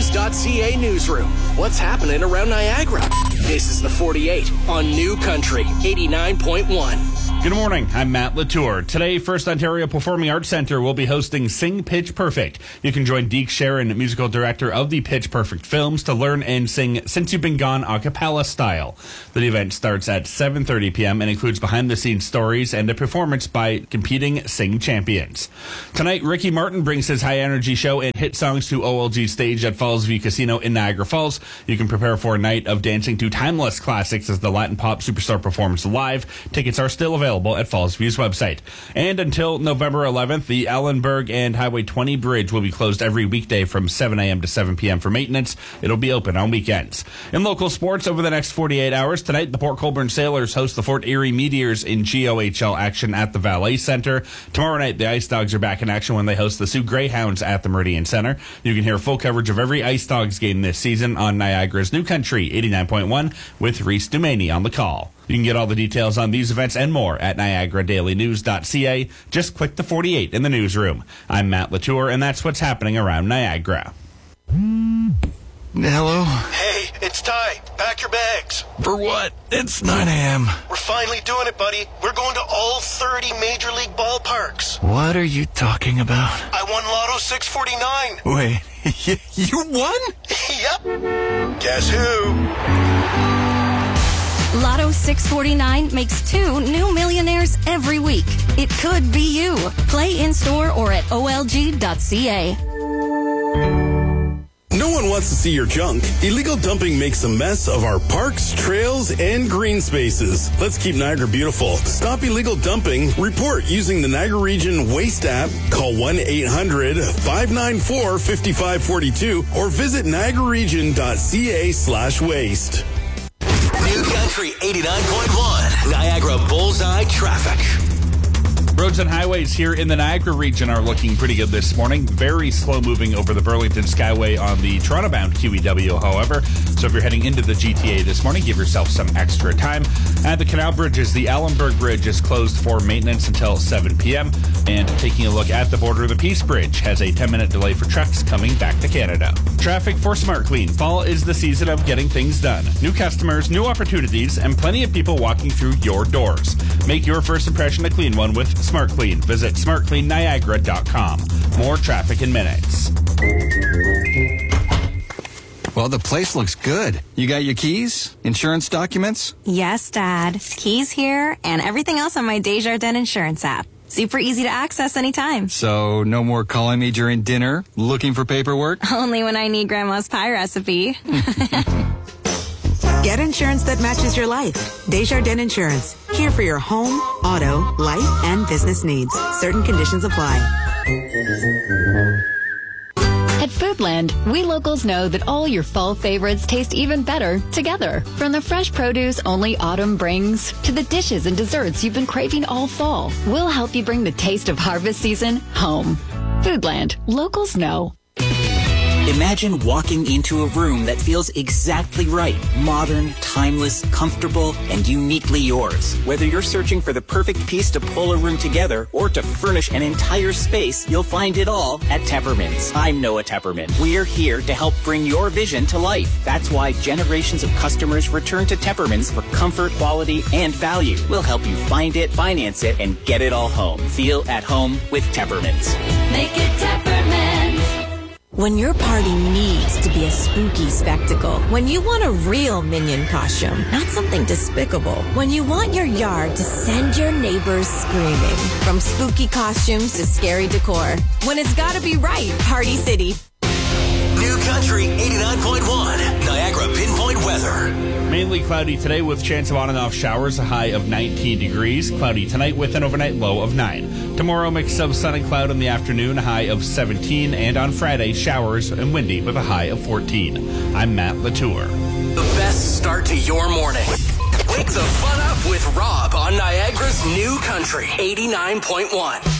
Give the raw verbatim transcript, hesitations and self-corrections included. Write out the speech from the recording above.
News dot C A newsroom. What's happening around Niagara? This is the forty-eight on New Country eighty-nine point one. Good morning, I'm Matt Latour. Today, First Ontario Performing Arts Centre will be hosting Sing Pitch Perfect. You can join Deke Sharon, musical director of the Pitch Perfect films, to learn and sing Since You've Been Gone a cappella style. The event starts at seven thirty p.m. and includes behind-the-scenes stories and a performance by competing Sing champions. Tonight, Ricky Martin brings his high-energy show and hit songs to O L G stage at Falls View Casino in Niagara Falls. You can prepare for a night of dancing to timeless classics as the Latin pop superstar performs live. Tickets are still available at Falls View's website. And until November eleventh, the Allenberg and Highway twenty bridge will be closed every weekday from seven a.m. to seven p.m. for maintenance. It'll be open on weekends. In local sports, over the next forty-eight hours, tonight the Port Colborne Sailors host the Fort Erie Meteors in G O H L action at the Valet Center. Tomorrow night, the Ice Dogs are back in action when they host the Sioux Greyhounds at the Meridian Center. You can hear full coverage of every Ice Dogs game this season on Niagara's New Country eighty-nine point one with Reese Dumaney on the call. You can get all the details on these events and more at Niagara Daily News dot C A. Just click the forty-eight in the newsroom. I'm Matt Latour, and that's what's happening around Niagara. Hello? Hey, it's Ty. Pack your bags. For what? It's nine a.m. We're finally doing it, buddy. We're going to all thirty Major League ballparks. What are you talking about? I won Lotto six forty-nine. Wait, you won? Yep. Guess who? Lotto six forty-nine makes two new millionaires every week. It could be you. Play in-store or at O L G dot C A. No one wants to see your junk. Illegal dumping makes a mess of our parks, trails, and green spaces. Let's keep Niagara beautiful. Stop illegal dumping. Report using the Niagara Region Waste app. Call one eight hundred five nine four five five four two or visit Niagara Region dot C A slash waste. New Country eighty-nine point one. Niagara Bullseye Traffic. Roads and highways here in the Niagara region are looking pretty good this morning. Very slow moving over the Burlington Skyway on the Toronto-bound Q E W, however. So if you're heading into the G T A this morning, give yourself some extra time. At the canal bridges, the Allenberg Bridge is closed for maintenance until seven p.m. And taking a look at the border, the Peace Bridge has a ten-minute delay for trucks coming back to Canada. Traffic for Smart Clean. Fall is the season of getting things done. New customers, new opportunities, and plenty of people walking through your doors. Make your first impression a clean one with Smart Clean. Visit smart clean niagara dot com. More traffic in minutes. Well, the place looks good. You got your keys? Insurance documents? Yes, Dad. Keys here and everything else on my Desjardins Insurance app. Super easy to access anytime. So, no more calling me during dinner, looking for paperwork? Only when I need Grandma's pie recipe. Get insurance that matches your life. Desjardins Insurance. Here for your home, auto, life, and business needs. Certain conditions apply. At Foodland, we locals know that all your fall favorites taste even better together. From the fresh produce only autumn brings to the dishes and desserts you've been craving all fall, we'll help you bring the taste of harvest season home. Foodland. Locals know. Imagine walking into a room that feels exactly right. Modern, timeless, comfortable, and uniquely yours. Whether you're searching for the perfect piece to pull a room together or to furnish an entire space, you'll find it all at Teppermans. I'm Noah Tepperman. We're here to help bring your vision to life. That's why generations of customers return to Teppermans for comfort, quality, and value. We'll help you find it, finance it, and get it all home. Feel at home with Teppermans. Make it Teppermans. When your party needs to be a spooky spectacle. When you want a real Minion costume, not something despicable. When you want your yard to send your neighbors screaming. From spooky costumes to scary decor. When it's gotta be right, Party City. New Country eighty-nine point one. Niagara Pinpoint Weather. Mainly cloudy today with chance of on and off showers, a high of nineteen degrees. Cloudy tonight with an overnight low of nine. Tomorrow, mix of sun and cloud in the afternoon, a high of seventeen. And on Friday, showers and windy with a high of fourteen. I'm Matt Latour. The best start to your morning. Wake the fun up with Rob on Niagara's New Country eighty-nine point one.